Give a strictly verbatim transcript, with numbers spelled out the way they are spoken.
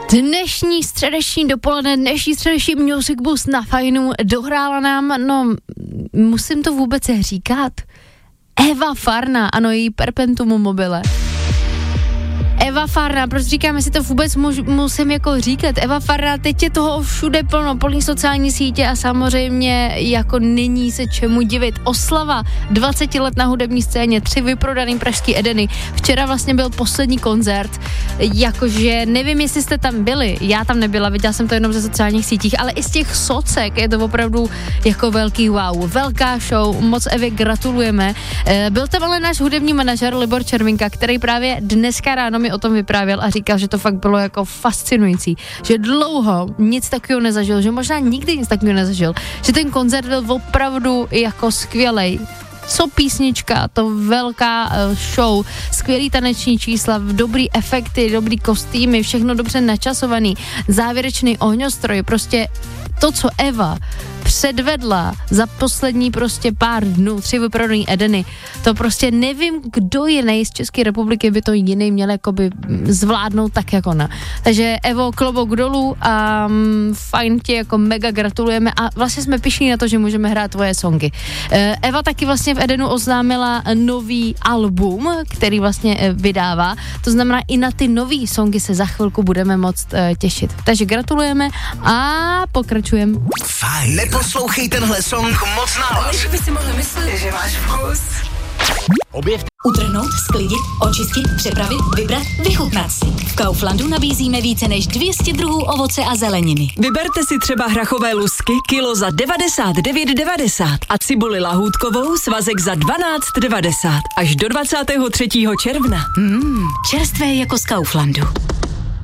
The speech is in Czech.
Dnešní středeční dopoledne, dnešní středeční Music Boost na Fajnu dohrála nám, no, musím to vůbec říkat, Eva Farna, ano, její Perpetuum mobile. Eva Farna, proč říkám, jestli to vůbec muž, musím jako říkat. Eva Farna, teď je toho všude plno, plný sociální sítě a samozřejmě jako není se čemu divit. Oslava dvacet let na hudební scéně, tři vyprodaný pražský Edeny. Včera vlastně byl poslední koncert, jakože nevím, jestli jste tam byli, já tam nebyla, viděla jsem to jenom ze sociálních sítích, ale i z těch socek je to opravdu jako velký wow. Velká show, moc Evě gratulujeme. Byl tam ale náš hudební manažer Libor Červinka, který právě dneska ráno mi o tom vyprávěl a říkal, že to fakt bylo jako fascinující, že dlouho nic takového nezažil, že možná nikdy nic takového nezažil, že ten koncert byl opravdu jako skvělej. Co písnička, to velká uh, show, skvělý taneční čísla, dobrý efekty, dobrý kostýmy, všechno dobře načasovaný, závěrečný ohňostroj, prostě to, co Eva předvedla za poslední prostě pár dnů, tři vyprodaný Edeny, to prostě nevím, kdo jiný z České republiky by to jiný měl jakoby zvládnout tak jako ona. Takže Evo, klobouk dolů a um, fajn tě jako mega gratulujeme a vlastně jsme pyšní na to, že můžeme hrát tvoje songy. Eva taky vlastně v Edenu oznámila nový album, který vlastně vydává, to znamená i na ty nový songy se za chvilku budeme moc těšit. Takže gratulujeme a pokračujeme. Fajn. Neposlouchej tenhle song moc nahlas. By si mohli myslet, že máš vkus. Objev. Utrhnout, sklidit, očistit, připravit, vybrat, vychutnat si. V Kauflandu nabízíme více než dvě stě druhů ovoce a zeleniny. Vyberte si třeba hrachové lusky, kilo za devadesát devět devadesát a cibuli lahůdkovou svazek za dvanáct devadesát až do dvacátého třetího června. Mmm, čerstvé jako z Kauflandu.